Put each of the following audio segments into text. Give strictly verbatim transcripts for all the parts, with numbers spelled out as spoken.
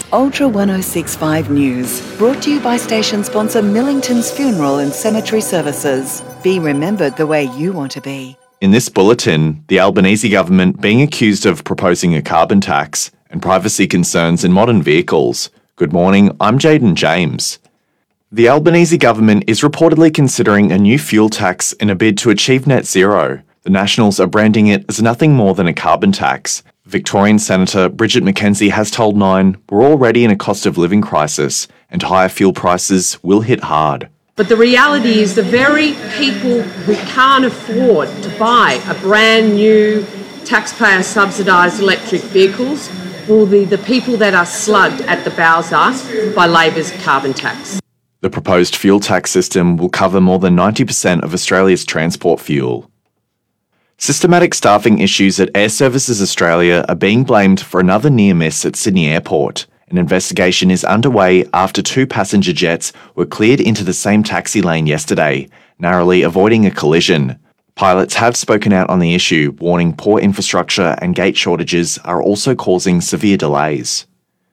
Ultra one oh six point five News, brought to you by station sponsor Millington's Funeral and Cemetery Services. Be remembered the way you want to be. In this bulletin, the Albanese government being accused of proposing a carbon tax and privacy concerns in modern vehicles. Good morning, I'm Jaden James. The Albanese government is reportedly considering a new fuel tax in a bid to achieve net zero. The Nationals are branding it as nothing more than a carbon tax. Victorian Senator Bridget McKenzie has told Nine, we're already in a cost of living crisis and higher fuel prices will hit hard. But the reality is the very people who can't afford to buy a brand new taxpayer subsidised electric vehicles will be the people that are slugged at the bowser by Labor's carbon tax. The proposed fuel tax system will cover more than ninety percent of Australia's transport fuel. Systematic staffing issues at Air Services Australia are being blamed for another near miss at Sydney Airport. An investigation is underway after two passenger jets were cleared into the same taxi lane yesterday, narrowly avoiding a collision. Pilots have spoken out on the issue, warning poor infrastructure and gate shortages are also causing severe delays.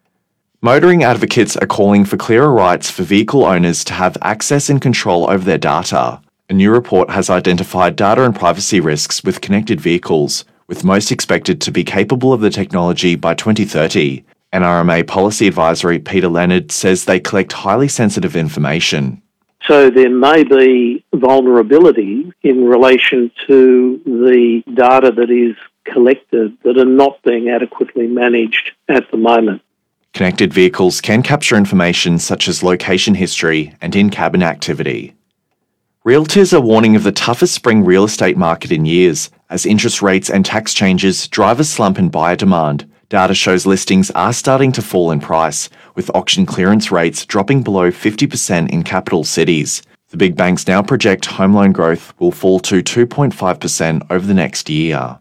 Motoring advocates are calling for clearer rights for vehicle owners to have access and control over their data. A new report has identified data and privacy risks with connected vehicles, with most expected to be capable of the technology by twenty thirty. N R M A Policy Advisory Peter Leonard says they collect highly sensitive information. So there may be vulnerability in relation to the data that is collected that are not being adequately managed at the moment. Connected vehicles can capture information such as location history and in-cabin activity. Realtors are warning of the toughest spring real estate market in years, as interest rates and tax changes drive a slump in buyer demand. Data shows listings are starting to fall in price, with auction clearance rates dropping below fifty percent in capital cities. The big banks now project home loan growth will fall to two point five percent over the next year.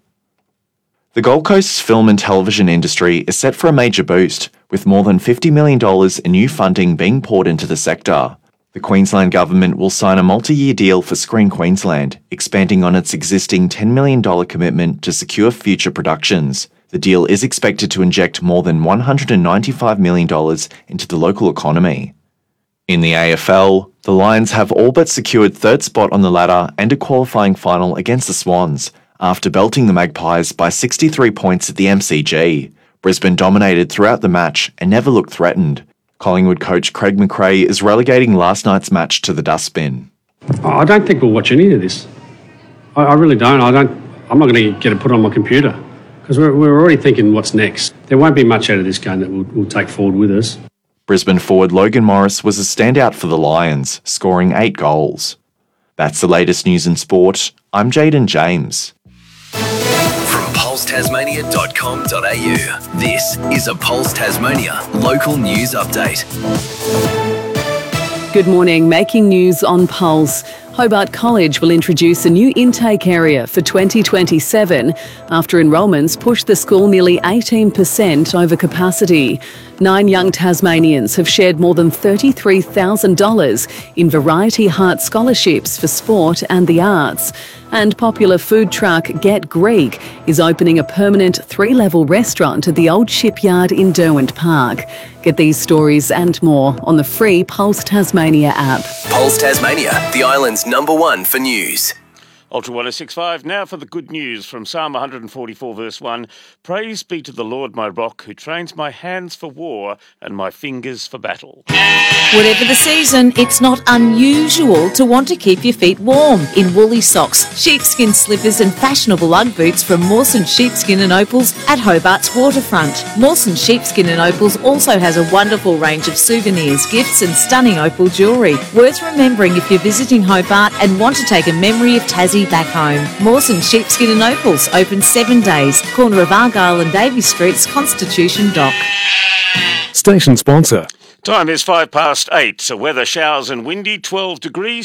The Gold Coast's film and television industry is set for a major boost, with more than fifty million dollars in new funding being poured into the sector. The Queensland Government will sign a multi-year deal for Screen Queensland, expanding on its existing ten million dollars commitment to secure future productions. The deal is expected to inject more than one hundred ninety-five million dollars into the local economy. In the A F L, the Lions have all but secured third spot on the ladder and a qualifying final against the Swans, after belting the Magpies by sixty-three points at the M C G. Brisbane dominated throughout the match and never looked threatened. Collingwood coach Craig McRae is relegating last night's match to the dustbin. I don't think we'll watch any of this. I, I really don't. I don't. I'm not going to get it put on my computer because we're, we're already thinking what's next. There won't be much out of this game that we'll, we'll take forward with us. Brisbane forward Logan Morris was a standout for the Lions, scoring eight goals. That's the latest news in sport. I'm Jaden James. From pulse tasmania dot com dot a u, this is a Pulse Tasmania local news update. Good morning. Making news on Pulse. Hobart College will introduce a new intake area for twenty twenty-seven after enrolments pushed the school nearly eighteen percent over capacity. Nine young Tasmanians have shared more than thirty-three thousand dollars in Variety Heart scholarships for sport and the arts. And popular food truck Get Greek is opening a permanent three-level restaurant at the old shipyard in Derwent Park. Get these stories and more on the free Pulse Tasmania app. Pulse Tasmania, the island's number one for news. Ultra one oh six point five, now for the good news from Psalm one forty-four verse one. Praise be to the Lord my rock, who trains my hands for war and my fingers for battle. Whatever the season, it's not unusual to want to keep your feet warm in woolly socks, sheepskin slippers and fashionable Ugg boots from Mawson Sheepskin and Opals at Hobart's waterfront. Mawson Sheepskin and Opals also has a wonderful range of souvenirs, gifts and stunning opal jewellery. Worth remembering if you're visiting Hobart and want to take a memory of Tassie back home. Mawson Sheepskin and Opals open seven days. Corner of Argyle and Davies Streets, Constitution Dock. Station sponsor. Time is five past eight. So weather, showers and windy, twelve degrees.